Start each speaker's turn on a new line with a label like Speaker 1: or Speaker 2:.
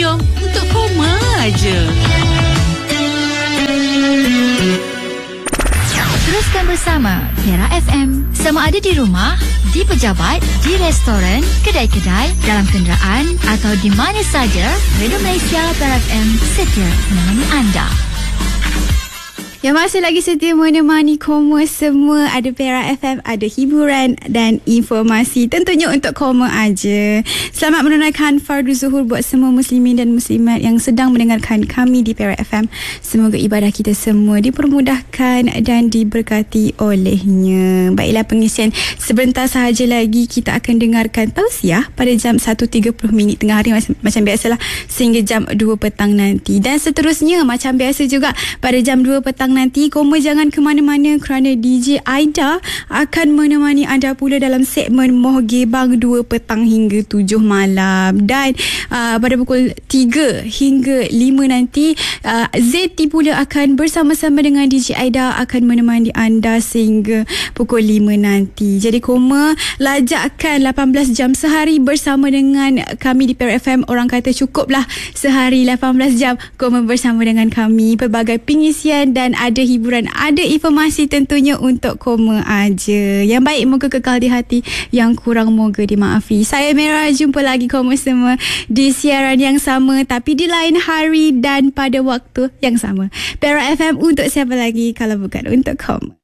Speaker 1: Jom untuk koma aja.
Speaker 2: Teruskan bersama Era FM. Sama ada di rumah, di pejabat, di restoran, kedai-kedai, dalam kenderaan atau di mana saja, Radio Malaysia Era FM setia menemani anda.
Speaker 3: Yang masih lagi setia menemani koma semua. Ada Perak FM, ada hiburan dan informasi. Tentunya untuk koma aja. Selamat menunaikan Fardu Zuhur buat semua muslimin dan muslimat yang sedang mendengarkan kami di Perak FM. Semoga ibadah kita semua dipermudahkan dan diberkati olehnya. Baiklah, pengisian sebentar sahaja lagi kita akan dengarkan tausiah pada jam 1.30 tengah hari macam biasalah sehingga jam 2 petang nanti. Dan seterusnya macam biasa juga pada jam 2 petang nanti, koma jangan ke mana-mana kerana DJ Aida akan menemani anda pula dalam segmen Moh Gebang 2 petang hingga 7 malam. Dan pada pukul 3 hingga 5 nanti, Zeti pula akan bersama-sama dengan DJ Aida akan menemani anda sehingga pukul 5 nanti. Jadi koma lajakkan 18 jam sehari bersama dengan kami di Perak FM. Orang kata cukuplah sehari 18 jam koma bersama dengan kami. Pelbagai pengisian dan ada hiburan, ada informasi tentunya untuk koma aja. Yang baik moga kekal di hati, yang kurang moga dimaafi. Saya Mira, jumpa lagi koma semua di siaran yang sama tapi di lain hari dan pada waktu yang sama. Perak FM untuk siapa lagi kalau bukan untuk koma.